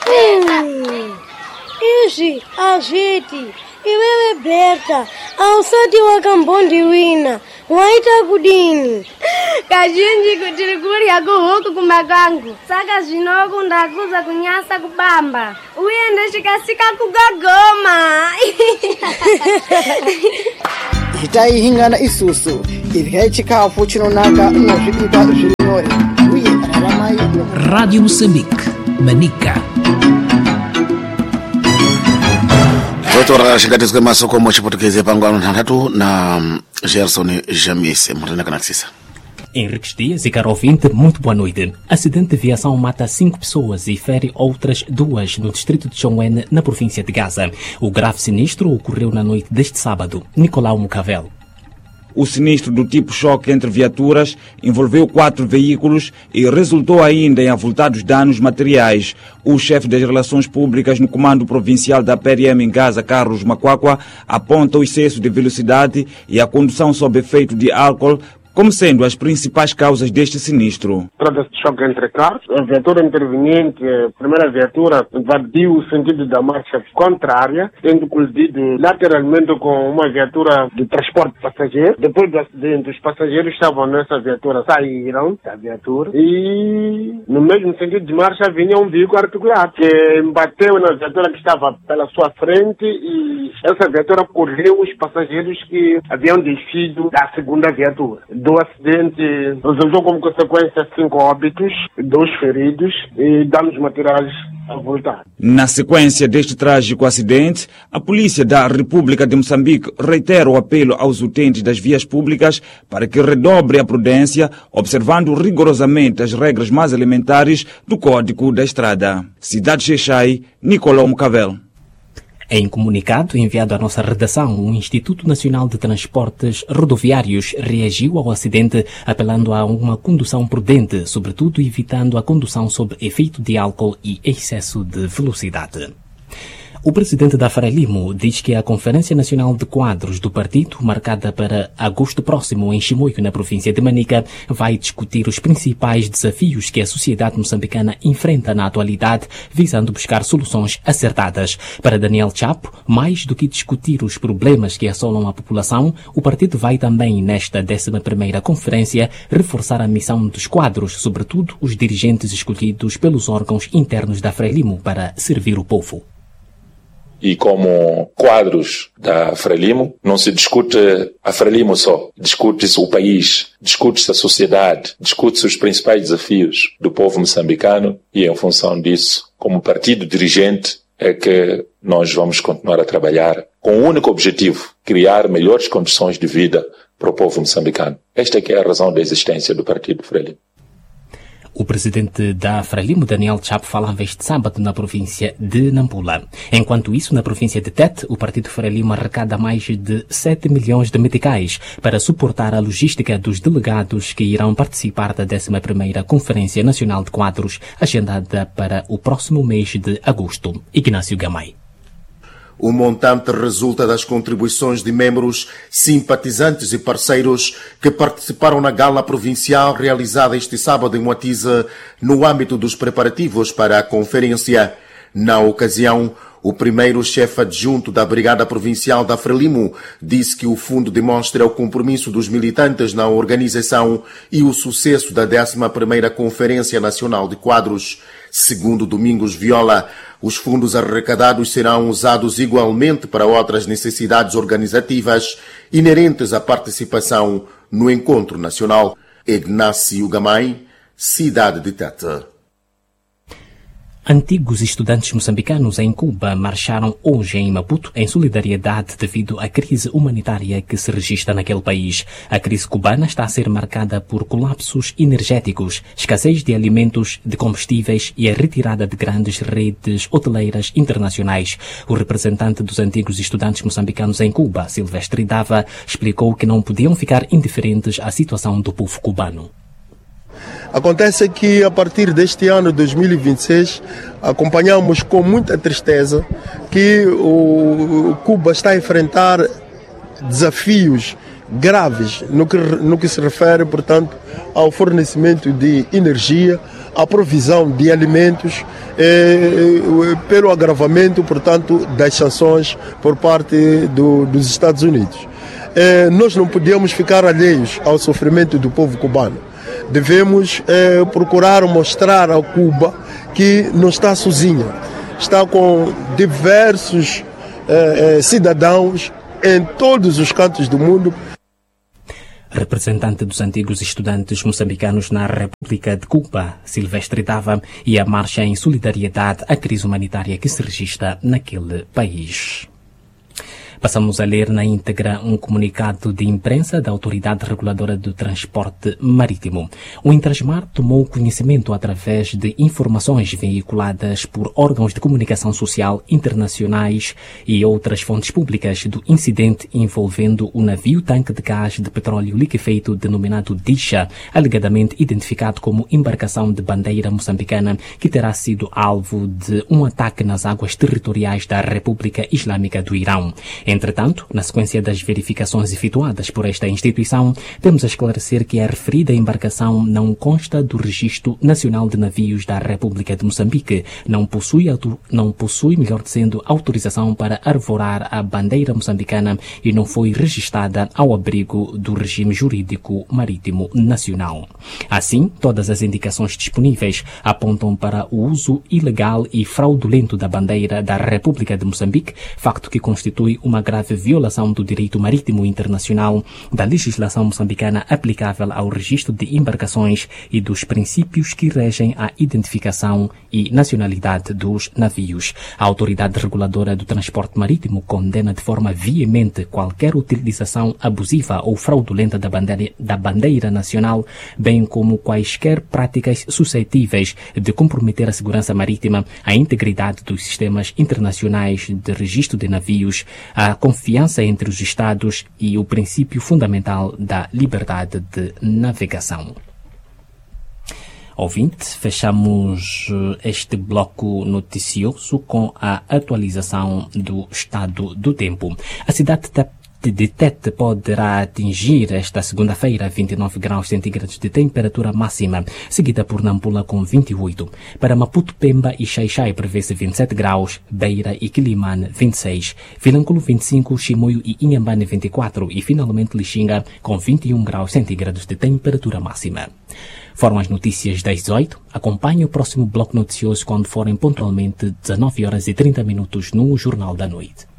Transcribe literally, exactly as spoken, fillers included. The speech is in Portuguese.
hum. Ishi ashiti iwewe Berta ausati wakambondi wina waita kudini kazhinji kuti rikurya kuhuku kumakangu saka zvinoku ndakuza kunyasa kubamba uye ndachikasika kugagoma hitaihingana isusu irya chikafu chinonaka nozvibika zvirinyore uye raramai. Rádio Moçambique, Manica. Doutora Xingatizwe Masoko mochi português pangano nthatatu na Gerson Jamise mutana kana tsisa. Henriques Dias e caro ouvinte, muito boa noite. Acidente de viação mata cinco pessoas e fere outras duas no distrito de Chongwen, na província de Gaza. O grave sinistro ocorreu na noite deste sábado. Nicolau Mucavel. O sinistro do tipo choque entre viaturas envolveu quatro veículos e resultou ainda em avultados danos materiais. O chefe das relações públicas no comando provincial da P R M em Gaza, Carlos Macuacua, aponta o excesso de velocidade e a condução sob efeito de álcool como sendo as principais causas deste sinistro. Trata-se de choque entre carros. A viatura interveniente, a primeira viatura, invadiu o sentido da marcha contrária, tendo colidido lateralmente com uma viatura de transporte de passageiros. Depois do acidente, os passageiros estavam nessa viatura, saíram da viatura e, no mesmo sentido de marcha, vinha um veículo articulado que bateu na viatura que estava pela sua frente e essa viatura correu os passageiros que haviam descido da segunda viatura. Do acidente resultou como consequência cinco óbitos, dois feridos e danos materiais avultados. Na sequência deste trágico acidente, a Polícia da República de Moçambique reitera o apelo aos utentes das vias públicas para que redobre a prudência, observando rigorosamente as regras mais elementares do Código da Estrada. Cidade Xexai, Nicolau Mucavel. Em comunicado enviado à nossa redação, o Instituto Nacional de Transportes Rodoviários reagiu ao acidente, apelando a uma condução prudente, sobretudo evitando a condução sob efeito de álcool e excesso de velocidade. O presidente da Frelimo diz que a Conferência Nacional de Quadros do partido, marcada para agosto próximo em Chimoio, na província de Manica, vai discutir os principais desafios que a sociedade moçambicana enfrenta na atualidade, visando buscar soluções acertadas. Para Daniel Chapo, mais do que discutir os problemas que assolam a população, o partido vai também, nesta décima primeira conferência, reforçar a missão dos quadros, sobretudo os dirigentes escolhidos pelos órgãos internos da Frelimo para servir o povo. E como quadros da Frelimo, não se discute a Frelimo só. Discute-se o país, discute-se a sociedade, discute-se os principais desafios do povo moçambicano e, em função disso, como partido dirigente, é que nós vamos continuar a trabalhar com o único objetivo, criar melhores condições de vida para o povo moçambicano. Esta é que é a razão da existência do Partido Frelimo. O presidente da Frelimo, Daniel Chapo, falava este sábado na província de Nampula. Enquanto isso, na província de Tete, o partido Frelimo arrecada mais de sete milhões de meticais para suportar a logística dos delegados que irão participar da décima primeira Conferência Nacional de Quadros, agendada para o próximo mês de agosto. Ignácio Gamay. O montante resulta das contribuições de membros, simpatizantes e parceiros que participaram na gala provincial realizada este sábado em Moatize, no âmbito dos preparativos para a conferência. Na ocasião, o primeiro chefe adjunto da Brigada Provincial da Frelimo disse que o fundo demonstra o compromisso dos militantes na organização e o sucesso da décima primeira Conferência Nacional de Quadros. Segundo Domingos Viola, os fundos arrecadados serão usados igualmente para outras necessidades organizativas inerentes à participação no Encontro Nacional. Ignácio Gamay, Cidade de Tete. Antigos estudantes moçambicanos em Cuba marcharam hoje em Maputo em solidariedade devido à crise humanitária que se registra naquele país. A crise cubana está a ser marcada por colapsos energéticos, escassez de alimentos, de combustíveis e a retirada de grandes redes hoteleiras internacionais. O representante dos antigos estudantes moçambicanos em Cuba, Silvestre Dava, explicou que não podiam ficar indiferentes à situação do povo cubano. Acontece que a partir deste ano dois mil e vinte e seis acompanhamos com muita tristeza que o Cuba está a enfrentar desafios graves no que, no que se refere, portanto, ao fornecimento de energia, a provisão de alimentos eh, pelo agravamento, portanto, das sanções por parte do, dos Estados Unidos. Eh, nós não podemos ficar alheios ao sofrimento do povo cubano. Devemos eh, procurar mostrar a Cuba que não está sozinha, está com diversos eh, eh, cidadãos em todos os cantos do mundo. Representante dos antigos estudantes moçambicanos na República de Cuba, Silvestre Dava, e a marcha em solidariedade à crise humanitária que se registra naquele país. Passamos a ler na íntegra um comunicado de imprensa da Autoridade Reguladora do Transporte Marítimo. O Intrasmar tomou conhecimento através de informações veiculadas por órgãos de comunicação social internacionais e outras fontes públicas do incidente envolvendo o navio-tanque de gás de petróleo liquefeito denominado Disha, alegadamente identificado como embarcação de bandeira moçambicana, que terá sido alvo de um ataque nas águas territoriais da República Islâmica do Irão. Entretanto, na sequência das verificações efetuadas por esta instituição, temos a esclarecer que a referida embarcação não consta do Registro Nacional de Navios da República de Moçambique, não possui, não possui, melhor dizendo, autorização para arvorar a bandeira moçambicana e não foi registada ao abrigo do regime jurídico marítimo nacional. Assim, todas as indicações disponíveis apontam para o uso ilegal e fraudulento da bandeira da República de Moçambique, facto que constitui uma grave violação do direito marítimo internacional, da legislação moçambicana aplicável ao registro de embarcações e dos princípios que regem a identificação e nacionalidade dos navios. A Autoridade Reguladora do Transporte Marítimo condena de forma veemente qualquer utilização abusiva ou fraudulenta da bandeira, da bandeira nacional, bem como quaisquer práticas suscetíveis de comprometer a segurança marítima, a integridade dos sistemas internacionais de registro de navios, a confiança entre os Estados e o princípio fundamental da liberdade de navegação. Ouvinte, fechamos este bloco noticioso com a atualização do estado do tempo. A cidade de de Tete poderá atingir esta segunda-feira vinte e nove graus centígrados de temperatura máxima, seguida por Nampula com vinte e oito. Para Maputo, Pemba e Xai-Xai prevê-se vinte e sete graus, Beira e Quilimane vinte e seis, Vilanculo vinte e cinco, Chimoio e Inhambane vinte e quatro e finalmente Lixinga com vinte e um graus centígrados de temperatura máxima. Foram as notícias das dezoito. Acompanhe o próximo bloco noticioso quando forem pontualmente dezenove horas e trinta minutos no Jornal da Noite.